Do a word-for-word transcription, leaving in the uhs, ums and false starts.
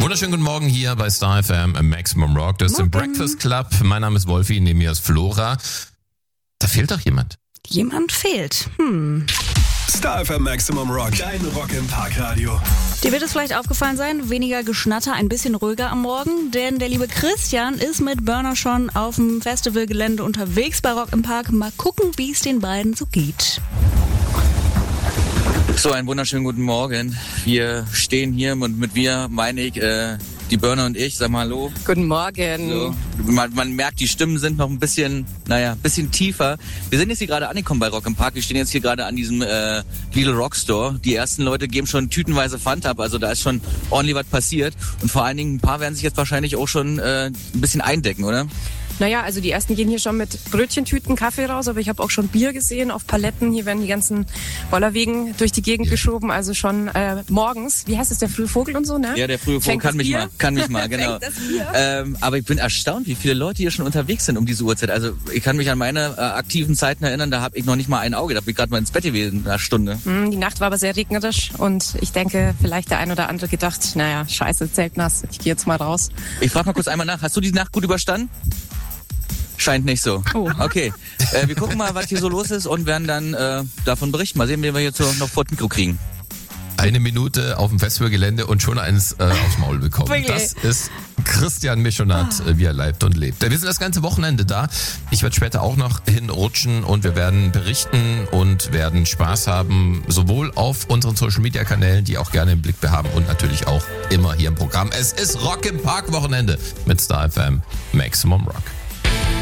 Wunderschönen guten Morgen hier bei Star F M Maximum Rock. Das ist im Breakfast Club. Mein Name ist Wolfi, neben mir ist Flora. Da fehlt doch jemand. Jemand fehlt. Hm. Star F M Maximum Rock, dein Rock im Parkradio. Dir wird es vielleicht aufgefallen sein, weniger Geschnatter, ein bisschen ruhiger am Morgen, denn der liebe Christian ist mit Burner schon auf dem Festivalgelände unterwegs bei Rock im Park. Mal gucken, wie es den beiden so geht. So, einen wunderschönen guten Morgen. Wir stehen hier und mit wir meine ich äh, die Burner und ich. Sag mal hallo. Guten Morgen. So. Man, man merkt, die Stimmen sind noch ein bisschen, naja, ein bisschen tiefer. Wir sind jetzt hier gerade angekommen bei Rock im Park. Wir stehen jetzt hier gerade an diesem äh, Lidl Rock Store. Die ersten Leute geben schon tütenweise Pfand ab. Also da ist schon ordentlich was passiert. Und vor allen Dingen ein paar werden sich jetzt wahrscheinlich auch schon äh, ein bisschen eindecken, oder? Naja, also die ersten gehen hier schon mit Brötchentüten, Kaffee raus, aber ich habe auch schon Bier gesehen auf Paletten. Hier werden die ganzen Bollerwegen durch die Gegend ja. geschoben, also schon äh, morgens. Wie heißt es, der frühe Vogel und so, ne? Ja, der frühe Vogel kann mich mal, kann mich mal, genau. das Bier? Ähm, aber ich bin erstaunt, wie viele Leute hier schon unterwegs sind um diese Uhrzeit. Also ich kann mich an meine äh, aktiven Zeiten erinnern, da habe ich noch nicht mal ein Auge, da bin ich gerade mal ins Bett gewesen, eine Stunde. Mm, die Nacht war aber sehr regnerisch und ich denke, vielleicht der ein oder andere gedacht, naja, scheiße, Zelt nass, ich gehe jetzt mal raus. Ich frage mal kurz einmal nach, hast du die Nacht gut überstanden? Scheint nicht so. Oh. Okay, äh, wir gucken mal, was hier so los ist und werden dann äh, davon berichten. Mal sehen, wie wir jetzt so noch vor das Mikro kriegen. Eine Minute auf dem Festivalgelände und schon eins äh, aufs Maul bekommen. Okay. Das ist Christian Mischonat, äh, wie er leibt und lebt. Wir sind das ganze Wochenende da. Ich werde später auch noch hinrutschen und wir werden berichten und werden Spaß haben, sowohl auf unseren Social-Media-Kanälen, die auch gerne im Blick behaben und natürlich auch immer hier im Programm. Es ist Rock im Park Wochenende mit Star F M Maximum Rock.